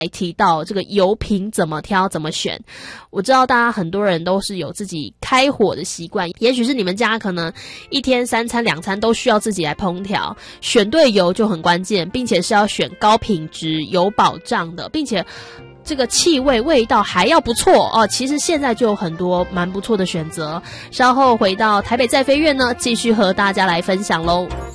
提到这个油品怎么挑怎么选。我知道大家很多人都是有自己开火的习惯，也许是你们家可能一天3餐2餐都需要自己来烹调，选对油就很关键，并且是要选高品质有保障的，并且这个气味味道还要不错哦。其实现在就有很多蛮不错的选择，稍后回到台北在飞院呢，继续和大家来分享咯。